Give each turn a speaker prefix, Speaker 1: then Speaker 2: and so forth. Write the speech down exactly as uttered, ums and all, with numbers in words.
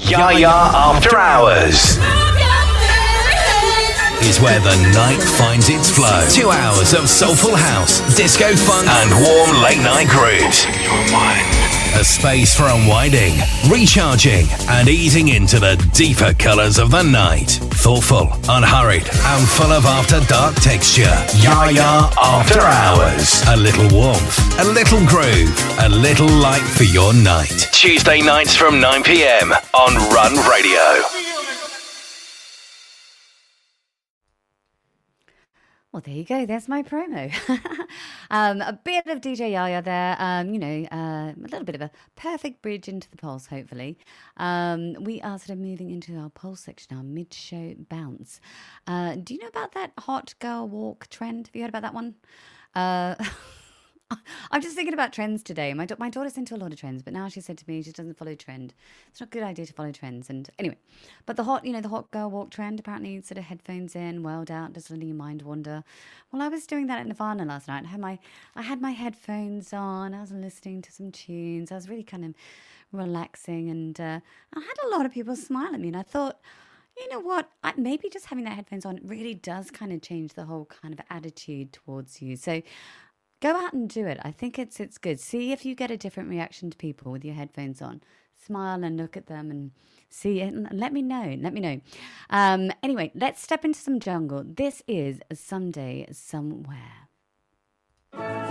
Speaker 1: Yaya After Hours is where the night finds its flow. Two hours of soulful house, disco funk, and warm late night grooves. A space for unwinding, recharging, and easing into the deeper colours of the night. Thoughtful, unhurried, and full of after dark texture. Yaya After Hours. A little warmth, a little groove, a little light for your night. Tuesday nights from nine p.m. on Run Radio.
Speaker 2: Well, there you go. There's my promo. um, a bit of D J Yaya there. Um, you know, uh, a little bit of a perfect bridge into the pulse, hopefully. Um, we are sort of moving into our pulse section, our mid-show bounce. Uh, do you know about that hot girl walk trend? Have you heard about that one? Uh, I'm just thinking about trends today. My da- my daughter's into a lot of trends, but now she said to me she doesn't follow trend. It's not a good idea to follow trends. And anyway, but the hot, you know, the hot girl walk trend, apparently sort of headphones in, whirled out, just letting your mind wander. Well, I was doing that at Nirvana last night. I had my, I had my headphones on. I was listening to some tunes. I was really kind of relaxing, and uh, I had a lot of people smile at me, and I thought, you know what? I, maybe just having that headphones on really does kind of change the whole kind of attitude towards you. So go out and do it. I think it's it's good. See if you get a different reaction to people with your headphones on. Smile and look at them and see it. And let me know. Let me know. Um, anyway, let's step into some jungle. This is Someday Somewhere.